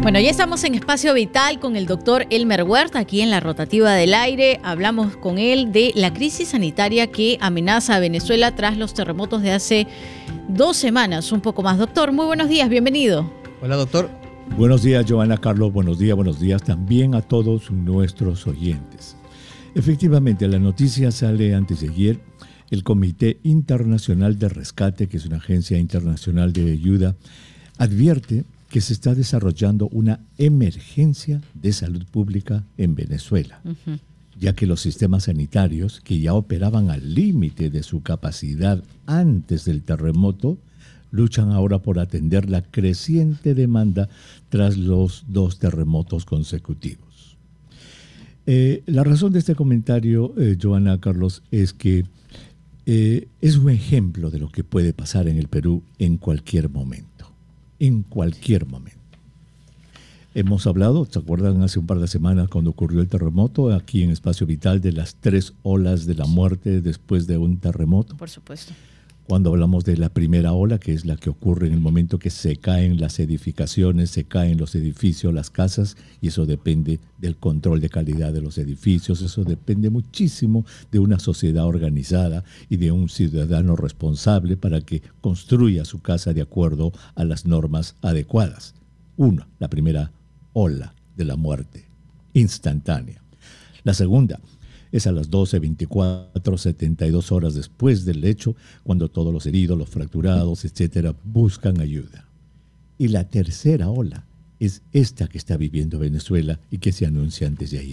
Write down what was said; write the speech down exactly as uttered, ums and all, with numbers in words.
Bueno, ya estamos en Espacio Vital con el doctor Elmer Huerta, aquí en la Rotativa del Aire. Hablamos con él de la crisis sanitaria que amenaza a Venezuela tras los terremotos de hace dos semanas, un poco más. Doctor, muy buenos días, bienvenido. Hola, doctor. Buenos días, Joana, Carlos, buenos días, buenos días también a todos nuestros oyentes. Efectivamente, la noticia sale antes de ayer. El Comité Internacional de Rescate, que es una agencia internacional de ayuda, advierte que se está desarrollando una emergencia de salud pública en Venezuela, uh-huh. ya que los sistemas sanitarios, que ya operaban al límite de su capacidad antes del terremoto, luchan ahora por atender la creciente demanda tras los dos terremotos consecutivos. Eh, la razón de este comentario, eh, Joana, Carlos, es que eh, es un ejemplo de lo que puede pasar en el Perú en cualquier momento. En cualquier momento. Hemos hablado, ¿se acuerdan? Hace un par de semanas cuando ocurrió el terremoto, aquí en Espacio Vital, de las tres olas de la muerte después de un terremoto. Por supuesto. Cuando hablamos de la primera ola, que es la que ocurre en el momento que se caen las edificaciones, se caen los edificios, las casas, y eso depende del control de calidad de los edificios, eso depende muchísimo de una sociedad organizada y de un ciudadano responsable para que construya su casa de acuerdo a las normas adecuadas. Una, la primera ola de la muerte, instantánea. La segunda es a las doce, veinticuatro, setenta y dos horas después del hecho, cuando todos los heridos, los fracturados, etcétera, buscan ayuda. Y la tercera ola es esta que está viviendo Venezuela y que se anuncia antes de ayer.